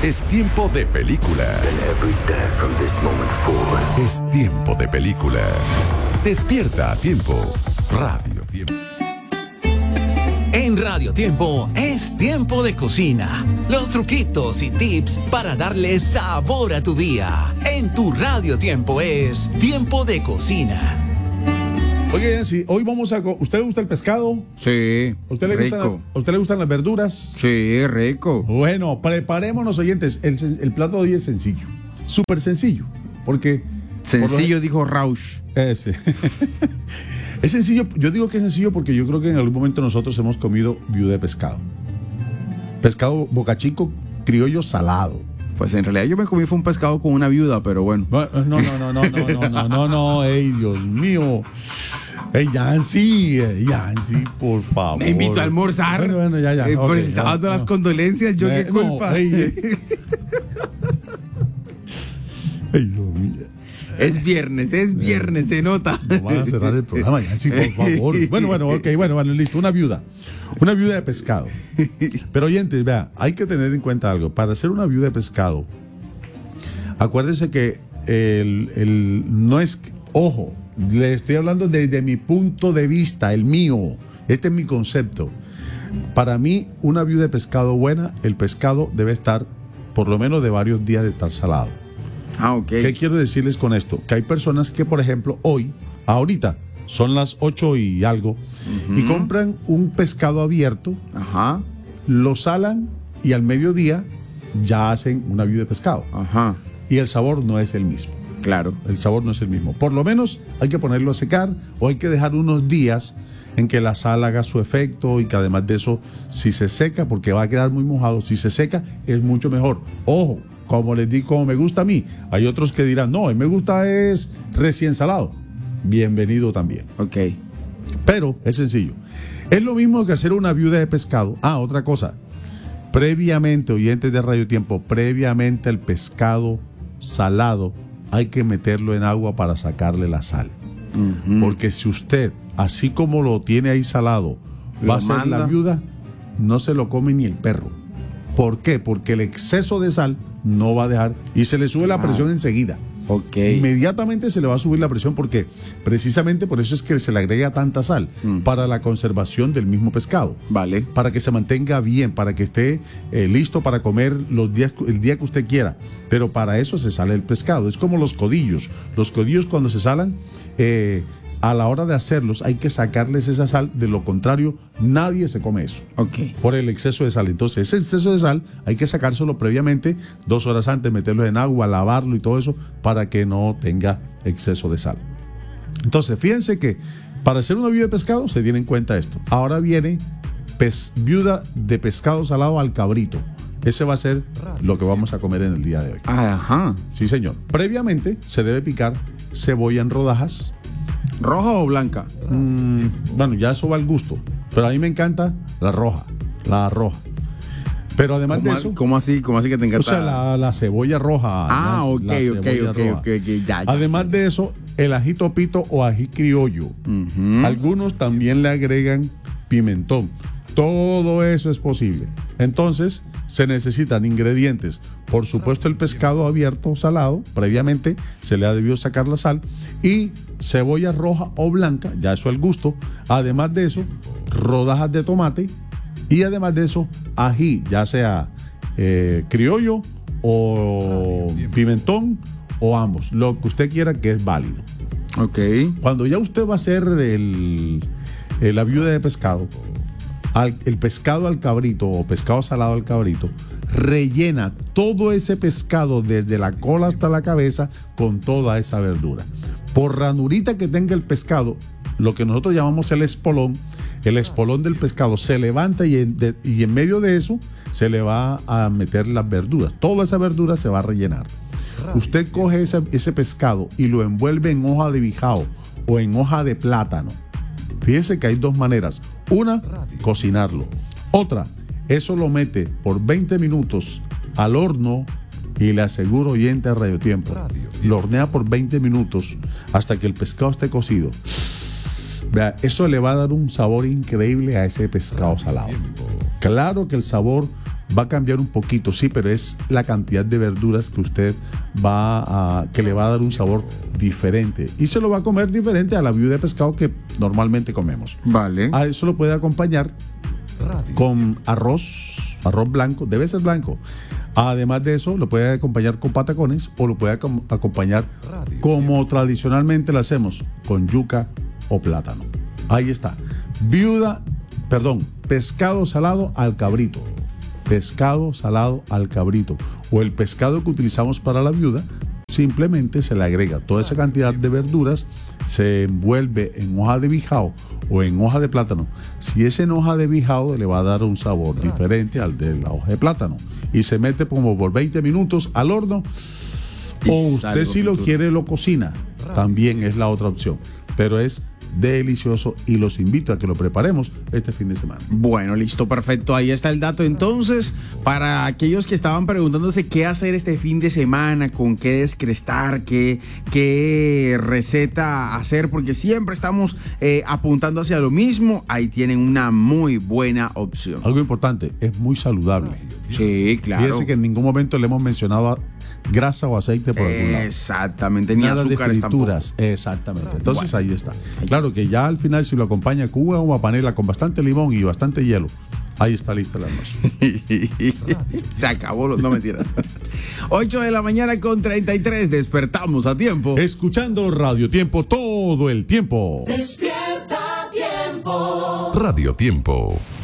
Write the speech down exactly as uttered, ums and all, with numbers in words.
Es tiempo de película. And every day from this moment forward. Es tiempo de película. Despierta a tiempo. Radio Tiempo. En Radio Tiempo es tiempo de cocina. Los truquitos y tips para darle sabor a tu día. En tu Radio Tiempo es tiempo de cocina. Oye, si hoy vamos a... ¿Usted le gusta el pescado? Sí, ¿A usted le rico. gustan, ¿a usted le gustan las verduras? Sí, rico. Bueno, preparémonos, oyentes. El, el plato de hoy es sencillo. Súper sencillo. Porque... Sencillo, por lo... dijo Rausch. Ese. Es sencillo. Yo digo que es sencillo porque yo creo que en algún momento nosotros hemos comido viuda de pescado. Pescado bocachico, criollo salado. Pues en realidad yo me comí fue un pescado con una viuda, pero bueno. No, no, no, no, no, no, no, no, no, no, ey, Dios mío. Ey, Yancy, ey, Yancy, por favor. Me invitó a almorzar. Bueno, bueno, ya, ya. Eh, Okay, pues estaba dando no, las no. condolencias, yo Eh, qué culpa. No, ey, ey. Ey, Dios mío. Es viernes, es viernes, se nota. No van a cerrar el programa, Yancy, por favor. Bueno, bueno, ok, bueno, bueno, listo. Una viuda. Una viuda de pescado. Pero oyentes, vea, hay que tener en cuenta algo. Para hacer una viuda de pescado, acuérdense que el, el, no es... Ojo, le estoy hablando desde mi punto de vista, el mío. Este es mi concepto. Para mí, una viuda de pescado buena, el pescado debe estar por lo menos de varios días de estar salado. Ah, ok. ¿Qué quiero decirles con esto? Que hay personas que, por ejemplo, hoy, ahorita, son las ocho y algo, uh-huh. y compran un pescado abierto, ajá, lo salan y al mediodía ya hacen una viuda de pescado. Ajá. Y el sabor no es el mismo. Claro. El sabor no es el mismo. Por lo menos hay que ponerlo a secar o hay que dejar unos días en que la sal haga su efecto y que además de eso, si se seca, porque va a quedar muy mojado, si se seca es mucho mejor. Ojo, como les digo, como me gusta a mí, hay otros que dirán, no, a mí me gusta es recién salado. Bienvenido también. Ok. Pero es sencillo. Es lo mismo que hacer una viuda de pescado. Ah, otra cosa. Previamente, oyentes de Radio Tiempo, previamente el pescado salado hay que meterlo en agua para sacarle la sal. Uh-huh. Porque si usted, así como lo tiene ahí salado, ¿Lo va a ser manda? la viuda, no se lo come ni el perro. ¿Por qué? Porque el exceso de sal no va a dejar y se le sube la presión ah. enseguida. Ok. Inmediatamente se le va a subir la presión porque precisamente por eso es que se le agrega tanta sal, mm. para la conservación del mismo pescado. Vale. Para que se mantenga bien, para que esté eh, listo para comer los días, el día que usted quiera. Pero para eso se sale el pescado. Es como los codillos. Los codillos cuando se salan, eh, a la hora de hacerlos hay que sacarles esa sal, de lo contrario nadie se come eso. Ok. Por el exceso de sal. Entonces ese exceso de sal hay que sacárselo previamente, dos horas antes, meterlo en agua, lavarlo y todo eso para que no tenga exceso de sal. Entonces fíjense que para hacer una viuda de pescado se tiene en cuenta esto. Ahora viene pez, viuda de pescado salado al cabrito. Ese va a ser lo que vamos a comer en el día de hoy. Ajá. Sí, señor. Previamente se debe picar cebolla en rodajas. ¿Roja o blanca? Mm, bueno, ya eso va al gusto. Pero a mí me encanta la roja. La roja. Pero además de eso... ¿Cómo así? ¿Cómo así que te encanta? O sea, la, la cebolla roja. Ah, la, ok, la ok, ok, roja. ok, ok, ya, ya. Además de eso, el ajito pito o ají criollo. Uh-huh. Algunos también le agregan pimentón. Todo eso es posible. Entonces, se necesitan ingredientes. Por supuesto, el pescado abierto, salado, previamente se le ha debido sacar la sal. Y cebolla roja o blanca, ya eso al gusto. Además de eso, rodajas de tomate. Y además de eso, ají, ya sea eh, criollo o pimentón o ambos. Lo que usted quiera, que es válido. Ok. Cuando ya usted va a hacer el, el, la viuda de pescado, al, el pescado al cabrito o pescado salado al cabrito, rellena todo ese pescado desde la cola hasta la cabeza con toda esa verdura. Por ranurita que tenga el pescado, lo que nosotros llamamos el espolón, el espolón del pescado se levanta y en, de, y en medio de eso se le va a meter las verduras. Toda esa verdura se va a rellenar. Usted coge ese, ese pescado y lo envuelve en hoja de bijao o en hoja de plátano. Fíjese que hay dos maneras. Una, cocinarlo. Otra, eso lo mete por veinte minutos al horno y le aseguro, oyente a Radio Tiempo, lo hornea por veinte minutos hasta que el pescado esté cocido. Vea, eso le va a dar un sabor increíble a ese pescado salado. Claro que el sabor va a cambiar un poquito, sí, pero es la cantidad de verduras que usted va a, que le va a dar un sabor diferente. Y se lo va a comer diferente a la viuda de pescado que normalmente comemos. Vale. A eso lo puede acompañar con arroz, arroz blanco, debe ser blanco. Además de eso, lo puede acompañar con patacones o lo puede acom- acompañar como tradicionalmente lo hacemos, con yuca o plátano. Ahí está. Viuda, perdón, pescado salado al cabrito. Pescado salado al cabrito. O el pescado que utilizamos para la viuda, simplemente se le agrega toda esa cantidad de verduras, se envuelve en hoja de bijao o en hoja de plátano. Si es en hoja de bijao, le va a dar un sabor diferente al de la hoja de plátano. Y se mete como por veinte minutos al horno. Y O usted, salvo si lo fritura. quiere, lo cocina. También es la otra opción. Pero es delicioso y los invito a que lo preparemos este fin de semana. Bueno, listo, perfecto. Ahí está el dato. Entonces, para aquellos que estaban preguntándose qué hacer este fin de semana, con qué descrestar, qué, qué receta hacer, porque siempre estamos eh, apuntando hacia lo mismo, ahí tienen una muy buena opción. Algo importante, es muy saludable. Sí, claro. Fíjese que en ningún momento le hemos mencionado a- grasa o aceite por algún lado. Exactamente, ni Nada de azúcares tampoco. frituras, exactamente. Entonces ahí está. Claro que ya al final si lo acompaña con una uva panela con bastante limón y bastante hielo, ahí está lista el almuerzo. Se acabó, los- no mentiras. ocho de la mañana con treinta y tres, despertamos a tiempo. Escuchando Radio Tiempo todo el tiempo. Despierta tiempo. Radio Tiempo.